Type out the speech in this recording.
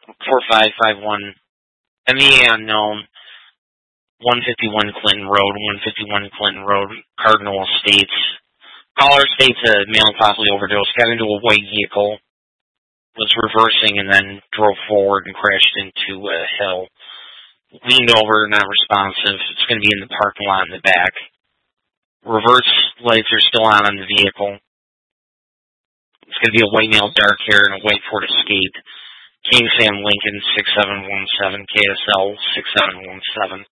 4551, MEA unknown, 151 Clinton Road, 151 Clinton Road, Cardinal Estates. Caller states a male possibly overdosed, got into a white vehicle, was reversing, and then drove forward and crashed into a hill. Leaned over, not responsive. It's going to be in the parking lot in the back. Reverse lights are still on the vehicle. It's going to be a white male, dark hair, and a white Ford Escape. King Sam Lincoln, 6717, KSL, 6717.